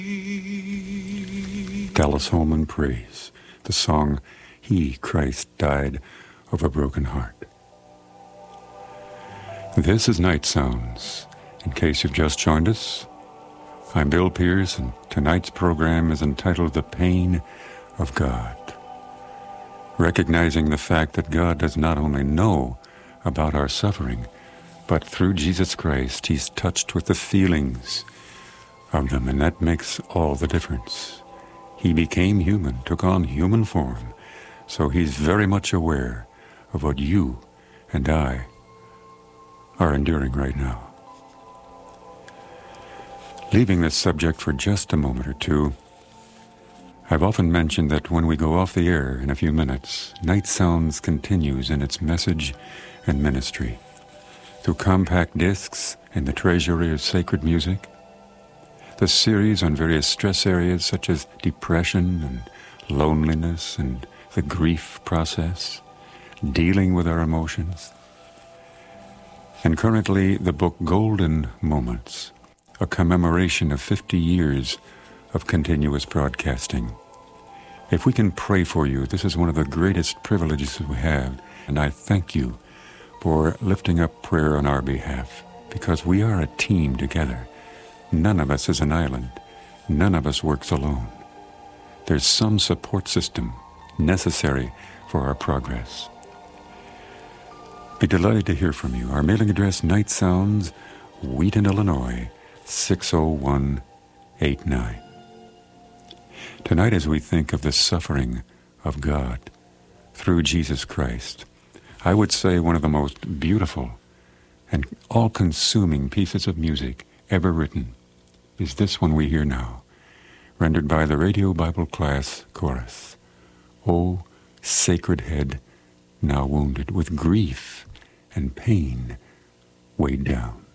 Dallas Holman Praise, the song He, Christ, Died of a Broken Heart. This is Night Sounds. In case you've just joined us, I'm Bill Pierce, and tonight's program is entitled The Pain of God. Recognizing the fact that God does not only know about our suffering, but through Jesus Christ, He's touched with the feelings of them, and that makes all the difference. He became human, took on human form, so He's very much aware of what you and I are enduring right now. Leaving this subject for just a moment or two, I've often mentioned that when we go off the air in a few minutes, Night Sounds continues in its message and ministry. Through compact discs and the treasury of sacred music, the series on various stress areas such as depression and loneliness and the grief process, dealing with our emotions, and currently the book Golden Moments, a commemoration of 50 years of continuous broadcasting. If we can pray for you, this is one of the greatest privileges we have, and I thank you for lifting up prayer on our behalf, because we are a team together. None of us is an island. None of us works alone. There's some support system necessary for our progress. Be delighted to hear from you. Our mailing address, Night Sounds, Wheaton, Illinois, 60189. Tonight, as we think of the suffering of God through Jesus Christ, I would say one of the most beautiful and all-consuming pieces of music ever written is this one we hear now, rendered by the Radio Bible Class Chorus. O sacred head, now wounded with grief and pain weighed down.